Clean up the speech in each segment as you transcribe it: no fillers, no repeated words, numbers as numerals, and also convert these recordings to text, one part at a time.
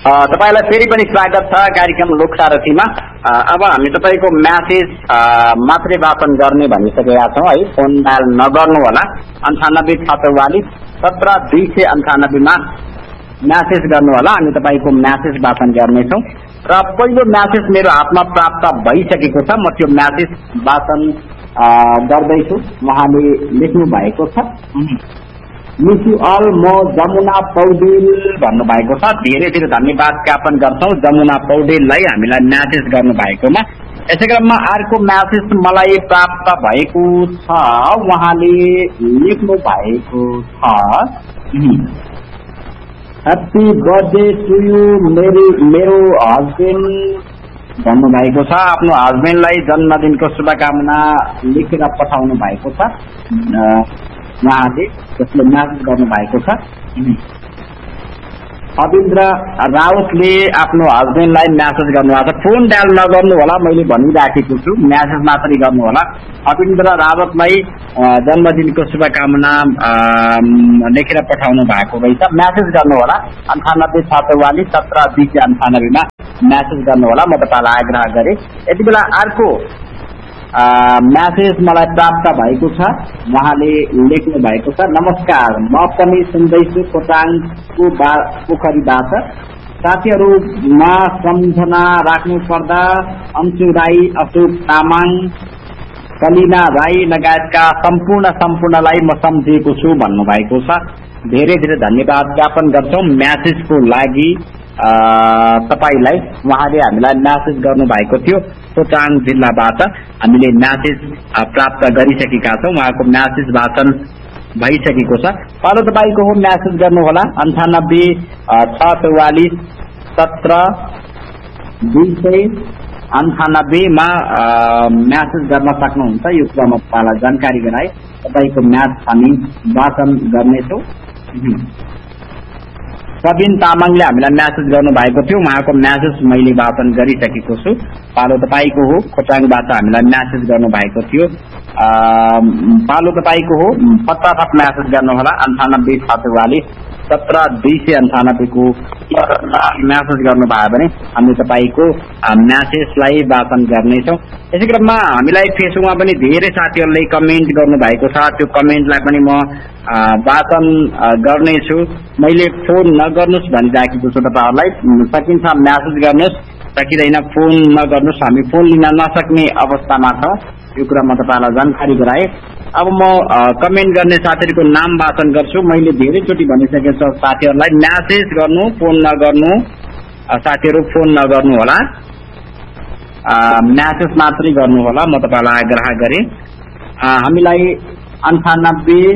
तपाईलाई फेरि पनि स्वागत छ कार्यक्रम लोकसारथीमा। अब हामी तपाईको म्यासेज मात्रै वाचन गर्ने भनिसकेका छौँ है। फोन डायल नगर्नु होला। 98 46 17 298 मा म्यासेज गर्नु होला। हामी तपाईको म्यासेज वाचन गर्नेछौँ र पहिलो म्यासेज मेरो हातमा प्राप्त भइसकेको छ। म त्यो म्यासेज वाचन गर्दैछु। उहाँले लेख्नु भएको छ, मिस यु अल, म जमुना पौडेल भन्नुभएको छ। धेरै धेरै धन्यवाद ज्ञापन गर्छौँ जमुना पौडेललाई हामीलाई म्यासेज गर्नु भएकोमा। यसै क्रममा अर्को म्यासेज मलाई प्राप्त भएको छ। उहाँले लेख्नु भएको छ, ह्याप्पी बर्थडे टु यु मेरो हस्बेन्ड भन्नुभएको छ। आफ्नो हस्बेन्डलाई जन्मदिनको शुभकामना लेखेर पठाउनु भएको छ। उहाँले जसले म्यासेज गर्नु भएको छ। अविन्द्र रावतले आफ्नो हस्बेन्डलाई म्यासेज गर्नुभएको छ। फोन डायल नगर्नु होला, मैले भनिराखेको छु, म्यासेज मात्रै गर्नु होला। अविन्द्र रावतलाई जन्मदिनको शुभकामना लेखेर पठाउनु भएको रहेछ। म्यासेज गर्नु होला। 98 46 17 298 मा म्यासेज गर्नु होला। म तपाईँलाई आग्रह गरेँ। यति बेला अर्को म्यासेज मलाई प्राप्त भएको छ। उहाँले लेख्नु भएको छ, नमस्कार, म पनि सुन्दैछु खोटाङको पोखरीबाट। साथीहरूमा सम्झना राख्नु पर्दा अन्सु राई, अशोक तामाङ, कलिना राई लगायतका सम्पूर्णलाई म सम्झेको छु भन्नुभएको छ। धेरै धेरै धन्यवाद ज्ञापन गर्छौँ म्यासेजको लागि तपाईलाई। उहाँले हामीलाई म्यासेज गर्नु भएको थियो खोटाङ जिल्लाबाट। हामीले म्यासेज प्राप्त गरिसकेका छौँ। उहाँको म्यासेज वाचन भइसकेको छ। पालो तपाईँको हो, म्यासेज गर्नु होला। 98 644 17 298 मा म्यासेज गर्न सक्नुहुन्छ। यो कुरा म तपाईँलाई जानकारी गराए। तपाईँको म्यासेज हामी वाचन गर्नेछौँ। प्रवीण तामाङले हामीलाई म्यासेज गर्नु भएको थियो। उहाँको म्यासेज मैले वाचन गरिसकेको छु। पालो तपाईँको हो, खोटाङबाट हामीलाई म्यासेज गर्नु भएको थियो। पालो तपाईँको हो, फटाफट म्यासेज गर्नु होला। 98 46 17 298 को म्यासेज गर्नुभयो भने हामी तपाईँको म्यासेजलाई वाचन गर्नेछौँ। यसै क्रममा हामीलाई फेसबुकमा पनि धेरै साथीहरूले कमेन्ट गर्नुभएको छ। त्यो कमेन्टलाई पनि म वाचन गर्नेछु। मैले फोन नगर्नुहोस् भनिराखेको छु तपाईँहरूलाई। सकिन्छ म्यासेज गर्नुहोस्, सकिँदैन फोन नगर्नुहोस्। हामी फोन लिन नसक्ने अवस्थामा छ। यो कुरा म तपाईँलाई जानकारी गराएँ। अब म कमेन्ट गर्ने साथीहरूको नाम वाचन गर्छु। मैले धेरैचोटि भनिसकेको छु साथीहरूलाई, म्यासेज गर्नु, फोन नगर्नु। साथीहरू फोन नगर्नु होला, म्यासेज मात्रै गर्नु होला। म तपाईँलाई आग्रह गरेँ। हामीलाई 98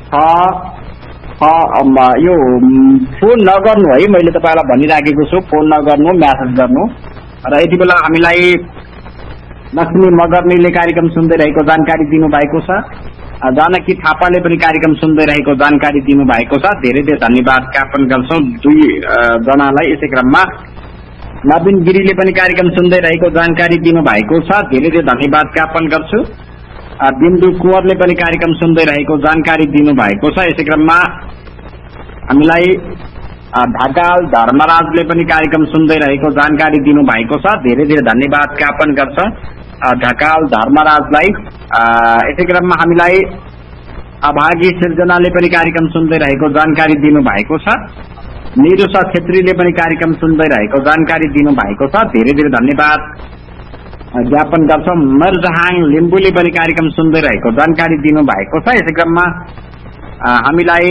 यो फोन नगर्नु है, मैले तपाईँलाई भनिराखेको छु, फोन नगर्नु, म्यासेज गर्नु। र यति बेला हामीलाई लक्ष्मी मगर्नीले कार्यक्रम सुन्दै रहेको जानकारी दिनुभएको छ। जानकी थापाले पनि कार्यक्रम सुन्दै रहेको जानकारी दिनुभएको छ। धेरै धेरै धन्यवाद ज्ञापन गर्छौँ दुई जनालाई। यसै क्रममा नवीन गिरीले पनि कार्यक्रम सुन्दै रहेको जानकारी दिनुभएको छ। धेरै धेरै धन्यवाद ज्ञापन गर्छु। बिन्दु कुँवरले पनि कार्यक्रम सुन्दै रहेको जानकारी दिनुभएको छ। यसै क्रममा हामीलाई ढकाल धर्मराजले पनि कार्यक्रम सुन्दै रहेको जानकारी दिनुभएको छ। धेरै धेरै धन्यवाद ज्ञापन गर्छ ढकाल धर्मराजलाई। यसै क्रममा हामीलाई अभागी सिर्जनाले पनि कार्यक्रम सुन्दै रहेको जानकारी दिनुभएको छ। निरुषा छेत्रीले पनि कार्यक्रम सुन्दै रहेको जानकारी दिनुभएको छ। धेरै धेरै धन्यवाद ज्ञापन गर्छौँ। मरजहाङ लिम्बूले पनि कार्यक्रम सुन्दै रहेको जानकारी दिनुभएको छ। यसै क्रममा हामीलाई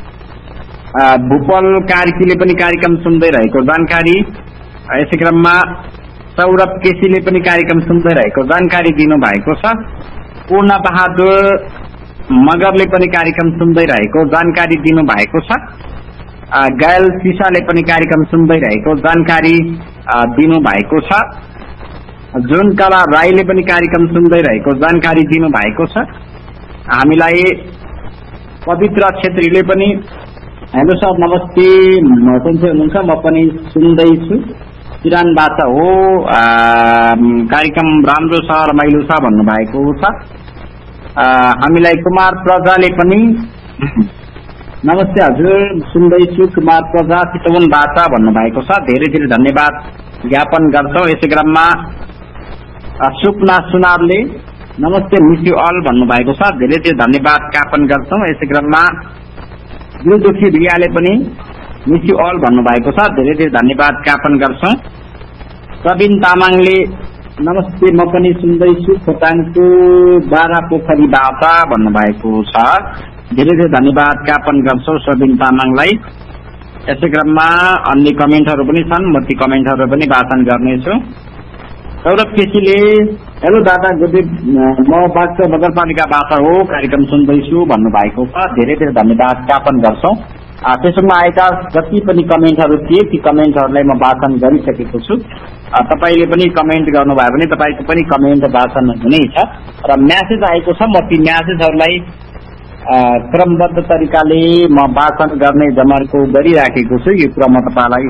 भूपल कार्कीले पनि कार्यक्रम सुन्दै रहेको जानकारी। यसै क्रममा सौरभ केसीले पनि कार्यक्रम सुन्दै रहेको जानकारी दिनुभएको छ। पूर्ण बहादुर मगरले पनि कार्यक्रम सुन्दै रहेको जानकारी दिनुभएको छ। गैल सिसाले पनि कार्यक्रम सुन्दै रहेको जानकारी दिनुभएको छ। जुनकला राईले पनि कार्यक्रम सुन्दै रहेको जानकारी दिनुभएको छ। हामीलाई पवित्र छेत्रीले पनि, हेलो सर नमस्ते, सन्चै हुनुहुन्छ? म पनि सुन्दैछु, किरणबाट हो, कार्यक्रम राम्रो छ, रमाइलो छ भन्नुभएको छ। हामीलाई कुमार प्रजाले पनि नमस्ते हजुर, सुन्दैछु कुमार प्रजा चितवनबाट भन्नुभएको छ। धेरै धेरै धन्यवाद ज्ञापन गर्छौँ। यसै क्रममा सुकना सुनारले नमस्ते मिस यु अल भन्नुभएको छ। धेरै धेरै धन्यवाद ज्ञापन गर्छौँ। यसै क्रममा गुरुदुखी रियाले पनि मिस यु अल भन्नुभएको छ। धेरै धेरै धन्यवाद ज्ञापन गर्छौँ। प्रवीण तामाङले नमस्ते म पनि सुन्दैछु खोटाङको 12 पोखरीबाट भन्नुभएको छ। धेरै धेरै धन्यवाद ज्ञापन गर्छौँ प्रवीण तामाङलाई। यसै क्रममा अन्य कमेन्टहरू पनि छन्, म ती कमेन्टहरू पनि वाचन गर्नेछु। सौरभ केसीले हेलो दादा गुड म बाक्सा नगरपालिकाबाट हो, कार्यक्रम सुन्दैछु भन्नुभएको छ। धेरै धेरै धन्यवाद ज्ञापन गर्छौँ। फेसबुकमा आएका जति पनि कमेन्टहरू थिए ती कमेन्टहरूलाई म वाचन गरिसकेको छु। तपाईँले पनि कमेन्ट गर्नुभयो भने तपाईँको पनि कमेन्ट वाचन हुनेछ र म्यासेज आएको छ, म ती म्यासेजहरूलाई क्रमबद्ध तरिकाले म वाचन गर्ने जमर्को गरिराखेको छु। यो क्रम तपाईँलाई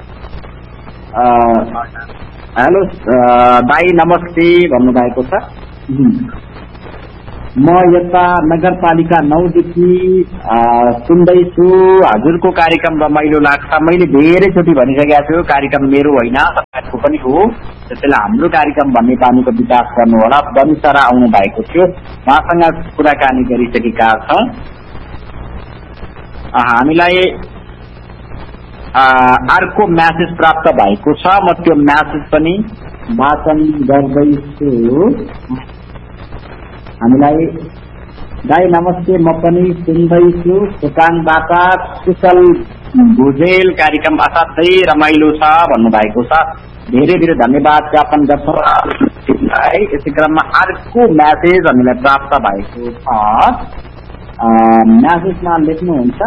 हेलो दाई नमस्ते भन्नुभएको छ। म यता नगरपालिका 9 देखि सुन्दैछु। हजुरको कार्यक्रम रमाइलो लाग्छ। मैले धेरैचोटि भनिसकेको छु कार्यक्रम मेरो होइन तपाईँको पनि हो, त्यसैले हाम्रो कार्यक्रम भन्ने बानीको विकास गर्नु होला। बनिसरा आउनु भएको थियो, उहाँसँग कुराकानी गरिसकेका छौँ। हामीलाई अर्को म्यासेज प्राप्त भएको छ, म त्यो म्यासेज पनि वाचन गर्दैछु। हामीलाई दाई नमस्ते म पनि सुन्दैछु खोटाङबाट कुशल भुजेल कार्यक्रम असाध्यै रमाइलो छ भन्नुभएको छ। धेरै धेरै धन्यवाद ज्ञापन गर्छौँ। यसै क्रममा अर्को म्यासेज हामीलाई प्राप्त भएको छ। म्यासेजमा लेख्नुहुन्छ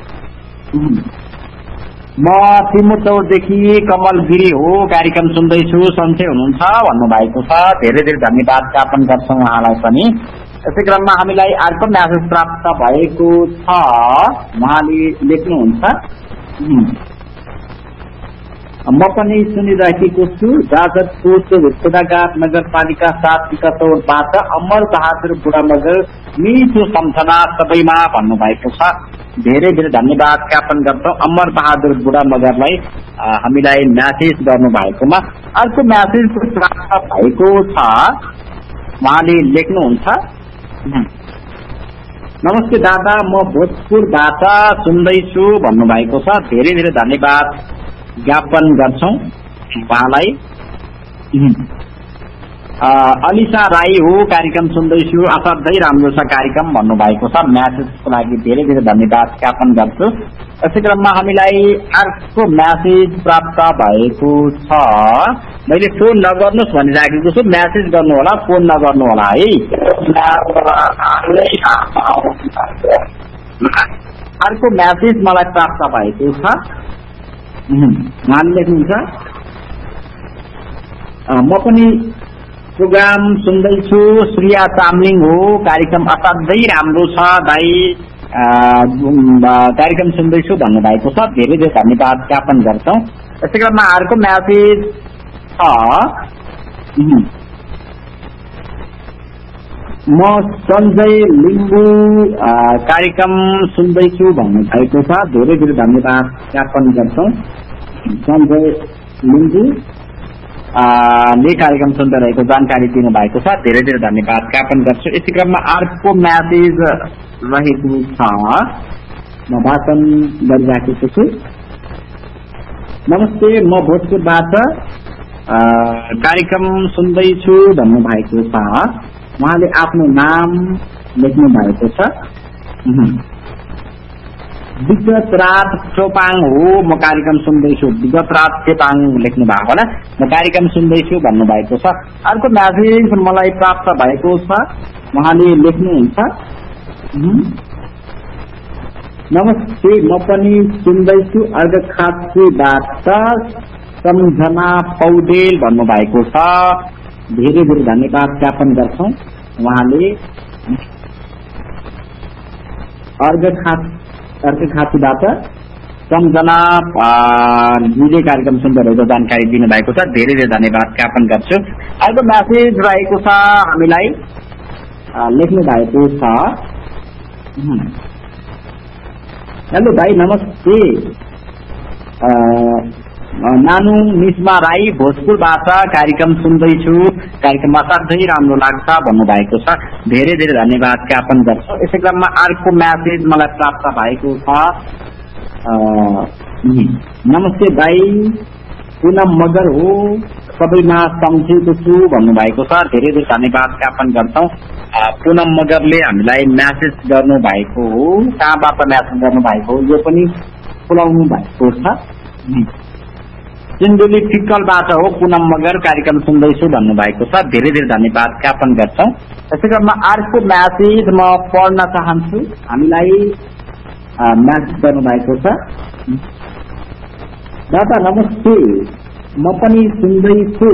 म तिमुचौरदेखि कमल गिरी हो, कार्यक्रम सुन्दैछु, सन्चै हुनुहुन्छ भन्नुभएको छ। धेरै धेरै धन्यवाद ज्ञापन गर्छौँ उहाँलाई पनि। यसै क्रममा हामीलाई अर्को म्यासेज प्राप्त भएको छ। उहाँले लेख्नुहुन्छ म पनि सुनिरहेको छु जाजरकोट भेटघाट नगरपालिका 7 टिकातौरबाट अमर बहादुर बुढा मगर मिठो सम्झना सबैमा भन्नुभएको छ। धेरै धेरै धन्यवाद ज्ञापन गर्छौँ अमर बहादुर बुढा मगरलाई हामीलाई म्यासेज गर्नुभएकोमा। अर्को म्यासेज प्राप्त भएको छ। उहाँले लेख्नुहुन्छ नमस्ते दादा म भोजपुरबाट सुन्दैछु भन्नुभएको छ। धेरै धेरै धन्यवाद ज्ञापन गर्छौँ उहाँलाई। अलिसा राई हो, कार्यक्रम सुन्दैछु, असाध्यै राम्रो छ कार्यक्रम भन्नुभएको छ। म्यासेजको लागि धेरै धेरै धन्यवाद ज्ञापन गर्छु। यसै क्रममा हामीलाई अर्को म्यासेज प्राप्त भएको छ। मैले फोन नगर्नुहोस् भनिराखेको छु, म्यासेज गर्नु होला, फोन नगर्नु होला है। अर्को म्यासेज मलाई प्राप्त भएको छ। उहाँले लेख्नुहुन्छ म पनि प्रोग्राम सुन्दैछु, श्रिया चामलिङ हो, कार्यक्रम असाध्यै राम्रो छ दाई, कार्यक्रम सुन्दैछु भन्नुभएको छ। धेरै धेरै धन्यवाद ज्ञापन गर्छौँ। यसै क्रममा अर्को म्यासेज म सञ्जय लिम्बू कार्यक्रम सुन्दैछु भन्नुभएको छ। धेरै धेरै धन्यवाद ज्ञापन गर्छौँ सञ्जय लिम्बू ले कार्यक्रम सुन्दै रहेको जानकारी दिनुभएको छ। धेरै धेरै धन्यवाद ज्ञापन गर्छु। यसै क्रममा अर्को म्यासेज रहेको छ, म वाचन गरिराखेको छु। नमस्ते म भोजपुरबाट कार्यक्रम सुन्दैछु भन्नुभएको छ। उहाँले आफ्नो नाम लेख्नु भएको छ। विगत रात चोपाङ हो, म कार्यक्रम सुन्दैछु। विगत रात चेपाङ लेख्नु भएको होला, म कार्यक्रम सुन्दैछु भन्नुभएको छ। अर्को म्यासेज मलाई प्राप्त भएको छ। उहाँले लेख्नुहुन्छ नमस्ते म पनि सुन्दैछु अर्घखाँचीबाट सम्झना पौडेल भन्नुभएको छ। धेरै धेरै धन्यवाद ज्ञापन गर्छौँ उहाँले। अर्घखाँचीबाट सम्झना जीले कार्यक्रम सुन्दै रहेको जानकारी दिनुभएको छ। धेरै धेरै धन्यवाद ज्ञापन गर्छु। अर्को म्यासेज रहेको छ, हामीलाई लेख्नु भएको छ हेलो भाइ नमस्ते। नानु निस्मा राई भोजपुरबाट कार्यक्रम सुन्दैछु, कार्यक्रम असाध्यै राम्रो लाग्छ भन्नुभएको छ। धेरै धेरै धन्यवाद ज्ञापन गर्छु। यसै क्रममा अर्को म्यासेज मलाई प्राप्त भएको छ। नमस्ते भाइ, पुनम मगर हो, सबैमा सम्झेको छु भन्नुभएको छ। धेरै धेरै धन्यवाद ज्ञापन गर्छौँ। पुनम मगरले हामीलाई म्यासेज गर्नुभएको हो। कहाँबाट म्यासेज गर्नुभएको हो यो पनि खुलाउनु भएको छ। सिन्धुली फिक्कलबाट हो पुनम मगर, कार्यक्रम सुन्दैछु भन्नुभएको छ। धेरै धेरै धन्यवाद ज्ञापन गर्छौँ। त्यसै क्रममा अर्को म्यासेज म पढ्न चाहन्छु। हामीलाई म्यासेज गर्नुभएको छ। दादा नमस्ते, म पनि सुन्दैछु।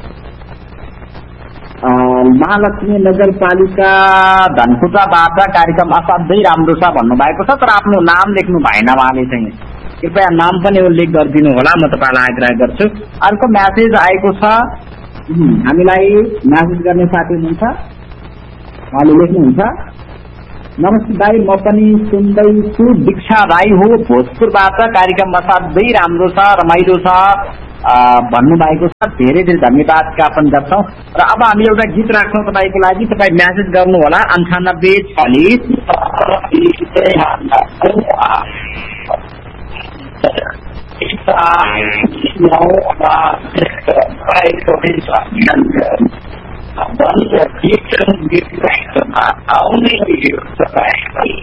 महालक्ष्मी नगरपालिका धनकुटाबाट कार्यक्रम असाध्यै राम्रो छ भन्नुभएको छ, तर आफ्नो नाम लेख्नु भएन उहाँले चाहिँ। कृपया नाम पनि उल्लेख गरिदिनु होला, म तपाईँलाई आग्रह गर्छु। अर्को म्यासेज आएको छ। हामीलाई म्यासेज गर्ने साथी हुनुहुन्छ, उहाँले लेख्नुहुन्छ। नमस्ते भाइ, म पनि सुन्दैछु। दीक्षा राई हो भोजपुरबाट, कार्यक्रम असाध्यै राम्रो छ, रमाइलो छ भन्नुभएको छ। धेरै धेरै धन्यवाद ज्ञापन गर्छौँ। र अब हामी एउटा गीत राख्छौँ तपाईँको लागि। तपाईँ म्यासेज गर्नुहोला 9840। Only you survive.